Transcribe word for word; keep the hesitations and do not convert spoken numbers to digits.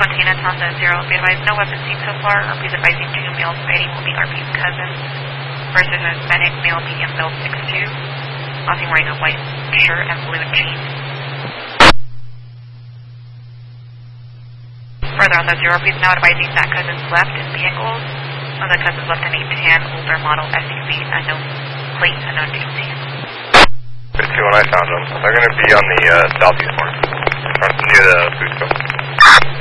Montana, Tonda, zero. Be advised, no weapons seen so far. Or please advising two males fighting will be R P's cousins versus a Hispanic male medium build six two. Last seen wearing a white shirt and blue jeans. Further on the zero, please now advising that cousins left in vehicles. One of the cousins left in a tan, older model S U V, unknown plate, unknown agency. fifty when I found them. They're going to be on the uh, southeast corner, near the food store.